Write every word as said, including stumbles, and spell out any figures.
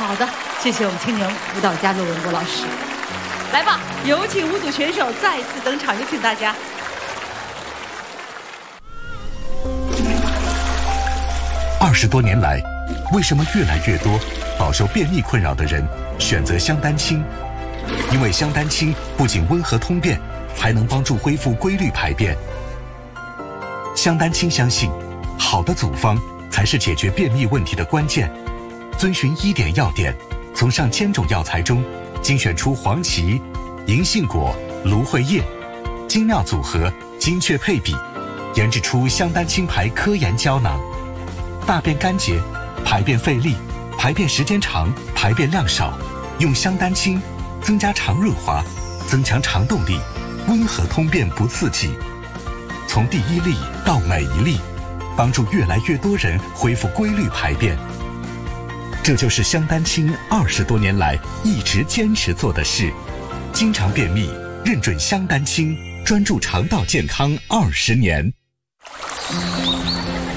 好的，谢谢我们青年舞蹈家骆文国老师。来吧，有请五组选手再次登场，有请大家。 二十多年来，为什么越来越多饱受便秘困扰的人选择香丹清？因为香丹清不仅温和通便，还能帮助恢复规律排便。香丹清相信，好的组方才是解决便秘问题的关键。遵循医典要点，从上千种药材中精选出黄芪、银杏果、芦荟叶，精妙组合，精确配比，研制出香丹清牌科研胶囊。大便干结、排便费力、排便时间长、排便量少，用香丹清增加肠润滑，增强肠动力，温和通便不刺激。从第一粒到每一粒，帮助越来越多人恢复规律排便。这就是香丹清二十多年来一直坚持做的事。经常便秘，认准香丹清，专注肠道健康二十年。